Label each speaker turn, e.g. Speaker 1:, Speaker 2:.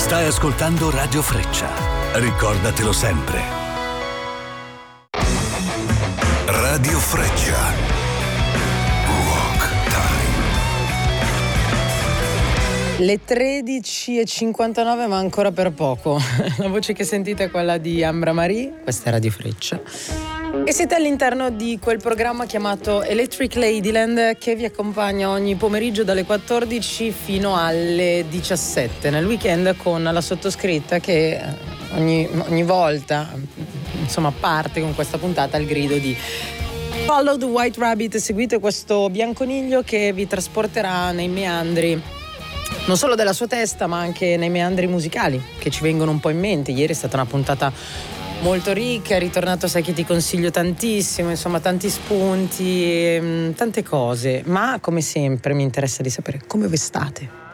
Speaker 1: Stai ascoltando Radio Freccia. Ricordatelo sempre. Radio Freccia. Rock Time.
Speaker 2: Le 13:59, ma ancora per poco. La voce che sentite è quella di Ambra Marie, questa è Radio Freccia. E siete all'interno di quel programma chiamato Electric Ladyland che vi accompagna ogni pomeriggio dalle 14 fino alle 17 nel weekend, con la sottoscritta che ogni volta insomma parte con questa puntata al grido di Follow the White Rabbit, seguite questo bianconiglio che vi trasporterà nei meandri non solo della sua testa, ma anche nei meandri musicali che ci vengono un po' in mente. Ieri è stata una puntata molto ricca, è ritornato Sai che ti consiglio tantissimo, insomma tanti spunti, tante cose, ma come sempre mi interessa di sapere come voi state.